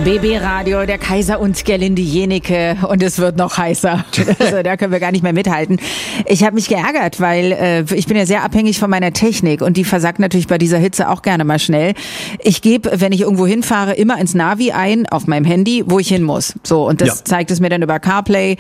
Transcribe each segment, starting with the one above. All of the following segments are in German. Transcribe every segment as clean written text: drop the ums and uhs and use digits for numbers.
BB Radio, der Kaiser und Gerlinde Jenike und es wird noch heißer. Also, da können wir gar nicht mehr mithalten. Ich habe mich geärgert, weil ich bin ja sehr abhängig von meiner Technik und die versagt natürlich bei dieser Hitze auch gerne mal schnell. Ich gebe, wenn ich irgendwo hinfahre, immer ins Navi ein auf meinem Handy, wo ich hin muss. So, und das zeigt es mir dann über CarPlay,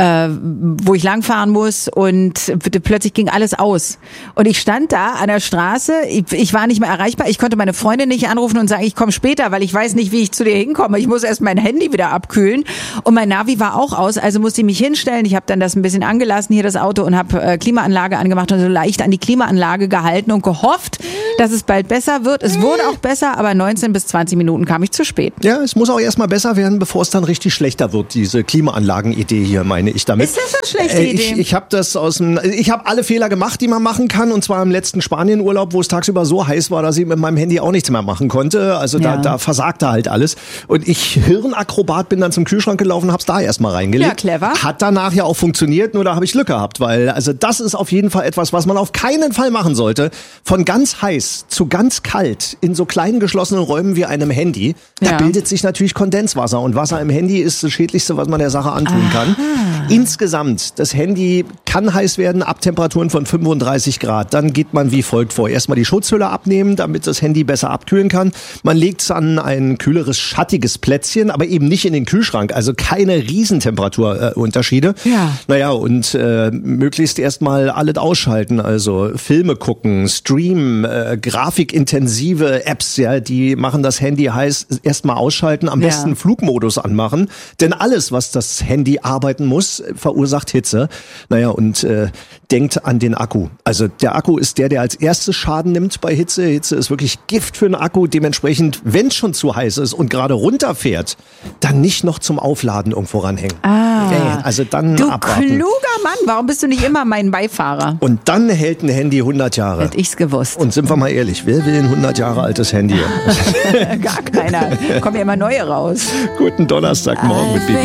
wo ich langfahren muss und plötzlich ging alles aus. Und ich stand da an der Straße, ich war nicht mehr erreichbar, ich konnte meine Freundin nicht anrufen und sagen, ich komme später, weil ich weiß nicht, wie ich zu dir hinkomme. Ich muss erst mein Handy wieder abkühlen und mein Navi war auch aus, also musste ich mich hinstellen. Ich habe dann das ein bisschen angelassen, hier das Auto, und habe Klimaanlage angemacht und so leicht an die Klimaanlage gehalten und gehofft, dass es bald besser wird. Es wurde auch besser, aber 19 bis 20 Minuten kam ich zu spät. Ja, es muss auch erstmal besser werden, bevor es dann richtig schlechter wird, diese Klimaanlagen-Idee hier, meine ich damit. Ist das eine schlechte Idee? Ich habe alle Fehler gemacht, die man machen kann, und zwar im letzten Spanienurlaub, wo es tagsüber so heiß war, dass ich mit meinem Handy auch nichts mehr machen konnte. Also da versagte halt alles. Und ich, Hirnakrobat, bin dann zum Kühlschrank gelaufen, hab's da erstmal reingelegt. Ja, clever. Hat danach ja auch funktioniert, nur da habe ich Glück gehabt, weil also das ist auf jeden Fall etwas, was man auf keinen Fall machen sollte. Von ganz heiß zu ganz kalt in so kleinen geschlossenen Räumen wie einem Handy, da bildet sich natürlich Kondenswasser, und Wasser im Handy ist das Schädlichste, was man der Sache antun kann. Insgesamt, das Handy kann heiß werden ab Temperaturen von 35 Grad. Dann geht man wie folgt vor. Erstmal die Schutzhülle abnehmen, damit das Handy besser abkühlen kann. Man legt es an ein kühleres, schattiges Plätzchen, aber eben nicht in den Kühlschrank. Also keine Riesentemperaturunterschiede. Naja, und möglichst erstmal alles ausschalten. Also Filme gucken, streamen, grafikintensive Apps, die machen das Handy heiß. Erstmal ausschalten, am besten Flugmodus anmachen. Denn alles, was das Handy arbeiten muss, verursacht Hitze. Naja, und denkt an den Akku. Also der Akku ist der als erstes Schaden nimmt bei Hitze. Hitze ist wirklich Gift für den Akku. Dementsprechend, wenn es schon zu heiß ist und gerade runterfährt, dann nicht noch zum Aufladen irgendwo ranhängen. Also dann du abwarten. Kluger Mann, warum bist du nicht immer mein Beifahrer? Und dann hält ein Handy 100 Jahre. Hätte ich's gewusst. Und sind wir mal ehrlich, wer will ein 100 Jahre altes Handy? Gar keiner. Kommen ja immer neue raus. Guten Donnerstagmorgen mit BB.